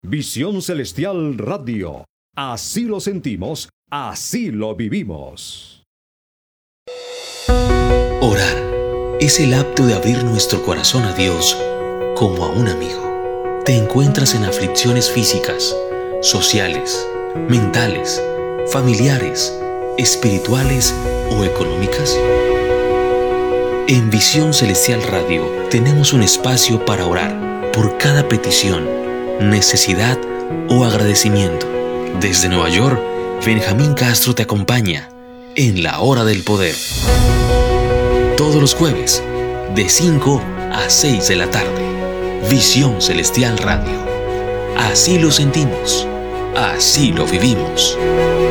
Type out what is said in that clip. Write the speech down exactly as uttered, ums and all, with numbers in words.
Visión Celestial Radio. Así lo sentimos, así lo vivimos. Orar es el acto de abrir nuestro corazón a Dios como a un amigo. ¿Te encuentras en aflicciones físicas, sociales, mentales, familiares, espirituales o económicas? En Visión Celestial Radio tenemos un espacio para orar por cada petición, necesidad o agradecimiento. Desde Nueva York, Benjamín Castro te acompaña en la Hora del Poder. Todos los jueves, de cinco a seis de la tarde. Visión Celestial Radio. Así lo sentimos, así lo vivimos.